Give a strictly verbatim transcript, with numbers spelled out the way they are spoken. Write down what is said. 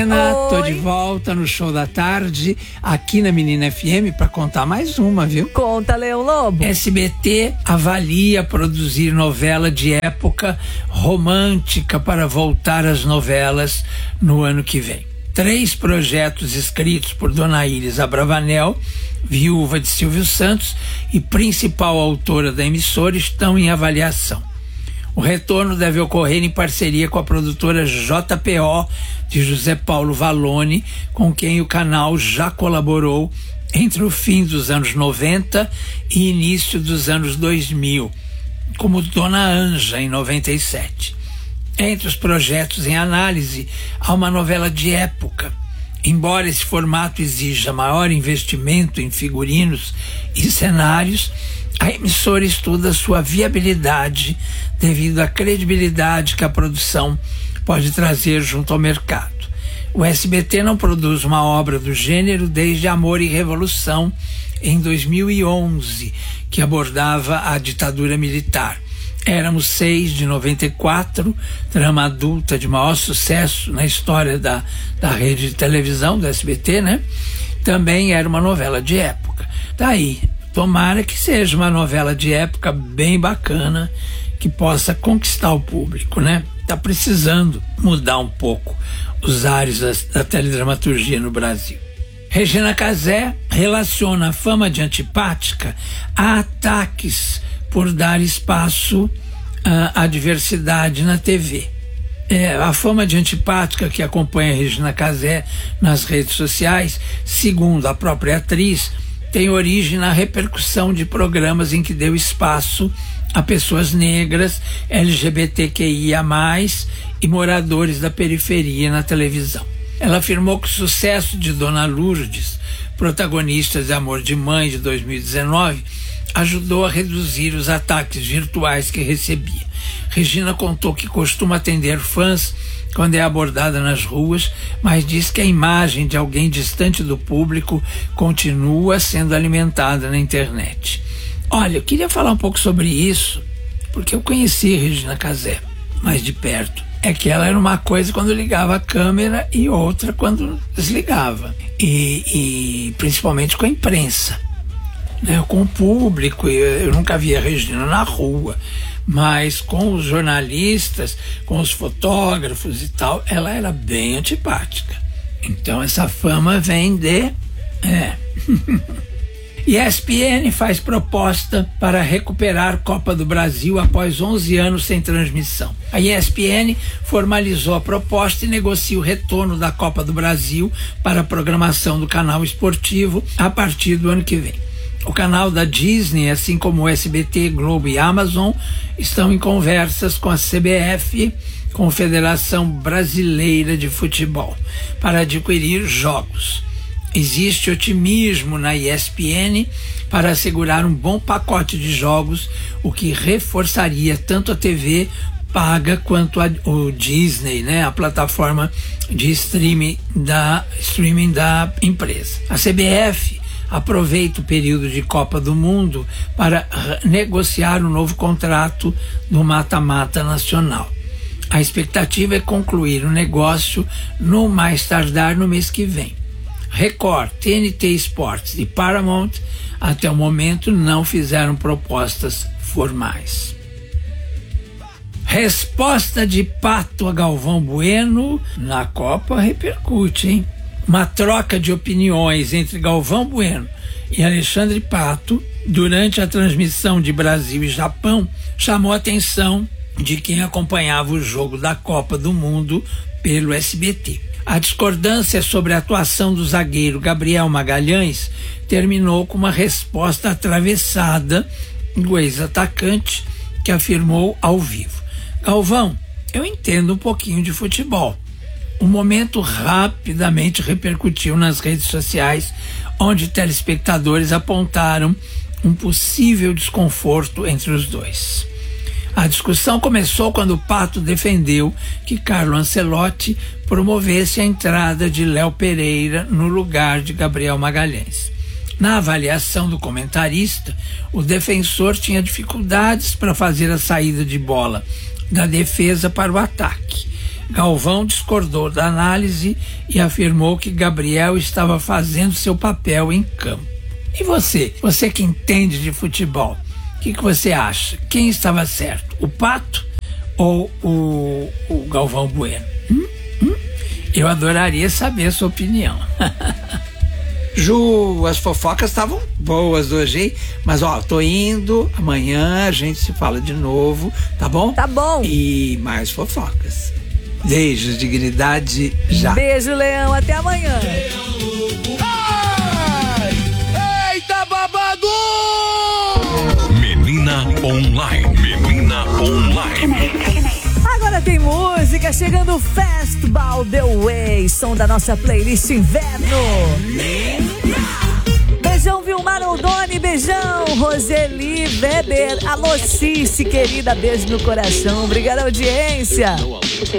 Tô de volta no Show da Tarde, aqui na Menina F M, para contar mais uma, viu? Conta, Leão Lobo. S B T avalia produzir novela de época romântica para voltar às novelas no ano que vem. Três projetos escritos por Dona Iris Abravanel, viúva de Silvio Santos e principal autora da emissora, estão em avaliação. O retorno deve ocorrer em parceria com a produtora J P O de José Paulo Vallone, com quem o canal já colaborou entre o fim dos anos noventa e início dos anos dois mil, como Dona Anja, em noventa e sete. Entre os projetos em análise, há uma novela de época. Embora esse formato exija maior investimento em figurinos e cenários, a emissora estuda sua viabilidade devido à credibilidade que a produção pode trazer junto ao mercado. O S B T não produz uma obra do gênero desde Amor e Revolução, em dois mil e onze, que abordava a ditadura militar. Éramos Seis, de noventa e quatro, drama adulta de maior sucesso na história da, da rede de televisão do S B T, né? Também era uma novela de época. Daí, tomara que seja uma novela de época bem bacana, que possa conquistar o público, né? Tá precisando mudar um pouco os ares da, da teledramaturgia no Brasil. Regina Casé relaciona a fama de antipática a ataques por dar espaço uh, à diversidade na T V. É, a fama de antipática que acompanha a Regina Casé nas redes sociais, segundo a própria atriz, tem origem na repercussão de programas em que deu espaço a pessoas negras, L G B T Q I A mais, e moradores da periferia na televisão. Ela afirmou que o sucesso de Dona Lourdes, protagonista de Amor de Mãe, de dois mil e dezenove, ajudou a reduzir os ataques virtuais que recebia. Regina contou que costuma atender fãs quando é abordada nas ruas, mas diz que a imagem de alguém distante do público continua sendo alimentada na internet. Olha, eu queria falar um pouco sobre isso, porque eu conheci Regina Casé mais de perto. É que ela era uma coisa quando ligava a câmera e outra quando desligava. E, e principalmente com a imprensa, né? Com o público. Eu, eu nunca via a Regina na rua, mas com os jornalistas, com os fotógrafos e tal, ela era bem antipática. Então essa fama vem de... É... E a E S P N faz proposta para recuperar Copa do Brasil após onze anos sem transmissão. A E S P N formalizou a proposta e negocia o retorno da Copa do Brasil para a programação do canal esportivo a partir do ano que vem. O canal da Disney, assim como o S B T, Globo e Amazon, estão em conversas com a C B F, Confederação Brasileira de Futebol, para adquirir jogos. Existe otimismo na E S P N para assegurar um bom pacote de jogos, o que reforçaria tanto a T V paga quanto a, o Disney, né, a plataforma de streaming da, streaming da empresa. A C B F aproveita o período de Copa do Mundo para negociar um novo contrato do mata-mata nacional. A expectativa é concluir o negócio no mais tardar no mês que vem. Record, T N T Sports e Paramount, até o momento, não fizeram propostas formais. Resposta de Pato a Galvão Bueno na Copa repercute, hein? Uma troca de opiniões entre Galvão Bueno e Alexandre Pato durante a transmissão de Brasil e Japão chamou a atenção de quem acompanhava o jogo da Copa do Mundo pelo S B T. A discordância sobre a atuação do zagueiro Gabriel Magalhães terminou com uma resposta atravessada do ex-atacante, que afirmou ao vivo: Galvão, eu entendo um pouquinho de futebol. O momento rapidamente repercutiu nas redes sociais, onde telespectadores apontaram um possível desconforto entre os dois. A discussão começou quando o Pato defendeu que Carlo Ancelotti promovesse a entrada de Léo Pereira no lugar de Gabriel Magalhães. Na avaliação do comentarista, o defensor tinha dificuldades para fazer a saída de bola da defesa para o ataque, Galvão discordou da análise e afirmou que Gabriel estava fazendo seu papel em campo. E você? Você que entende de futebol, o que, que você acha? Quem estava certo? O Pato ou o, o Galvão Bueno? Hum? Hum? Eu adoraria saber a sua opinião. Ju, as fofocas estavam boas hoje, hein? Mas ó, tô indo, amanhã a gente se fala de novo, tá bom? Tá bom. E mais fofocas. Beijos, dignidade, já. Beijo, Leão, até amanhã. Ai! Eita, babado! Menina Online. Menina Online. Agora tem música chegando, Festival The Way, som da nossa playlist Inverno. Beijão, Vilmar Oldoni, beijão, Roseli Weber, alô Cici, querida, beijo no coração, obrigada, audiência.